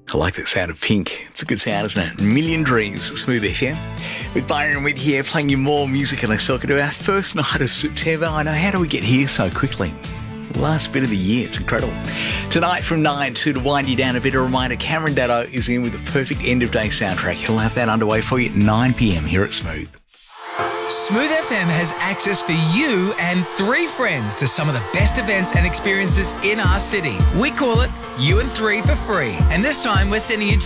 I like that sound of Pink. It's a good sound, isn't it? Million Dreams, Smooth FM. With Byron Witt here, playing you more music and let's talk to our first night of September. I know, how do we get here so quickly? Last bit of the year, it's incredible. Tonight from 9 to wind you down a bit, a reminder, Cameron Daddo is in with the perfect end-of-day soundtrack. He'll have that underway for you at 9 p.m. here at Smooth. Smooth FM has access for you and 3 friends to some of the best events and experiences in our city. We call it You and 3 for free. And this time we're sending you to